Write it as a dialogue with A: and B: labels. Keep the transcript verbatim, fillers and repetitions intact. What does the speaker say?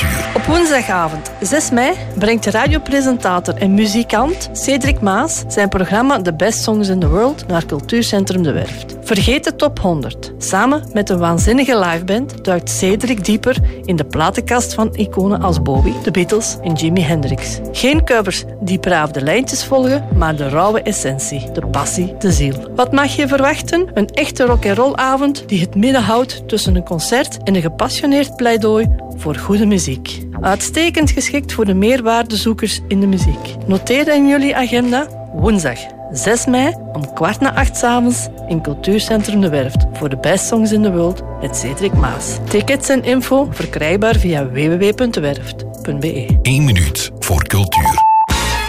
A: cultuur.
B: Op woensdagavond zes mei brengt radiopresentator en muzikant Cedric Maas zijn programma The Best Songs in the World naar Cultuurcentrum De Werft. Vergeet de top honderd. Samen met een waanzinnige liveband duikt Cedric dieper in de platenkast van iconen als Bowie, The Beatles en Jimi Hendrix. Geen covers die braaf de lijntjes volgen, maar de rauwe essentie, de passie, de ziel. Wat mag je verwachten? Een echte rock'n'roll-avond die het midden houdt tussen een concert en een gepassioneerd pleidooi voor goede muziek. Uitstekend geschikt voor de meerwaardezoekers in de muziek. Noteer in jullie agenda woensdag zes mei om kwart na acht 's avonds in Cultuurcentrum De Werft voor de Best Songs in the World met Cedric Maas. Tickets en info verkrijgbaar via w w w punt de werft punt b e.
A: Eén minuut voor cultuur.